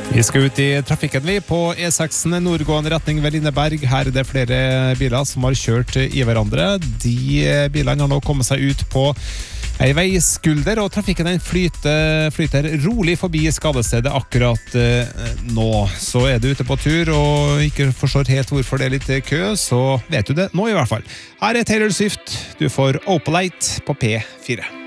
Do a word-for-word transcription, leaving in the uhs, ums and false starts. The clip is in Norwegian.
Vi skal ut i trafikken vi på E seks nordgående retning ved Lindeberg. Her er det flere biler som har kjørt i hverandre. De bilene har nå kommet seg ut på ei veiskulder, og trafikken den flyter, flyter rolig forbi skadestedet akkurat eh, nå. Så er du ute på tur og ikke forstår helt hvorfor det er litt kø, så vet du det nå i hvert fall. Her er Taylor Swift. Du får Opalite på P fire.